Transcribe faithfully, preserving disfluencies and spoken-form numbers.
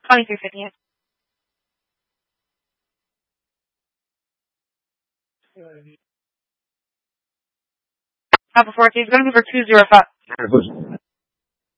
twenty-three fifty-eight. Alpha four, he's going to be for two zero five.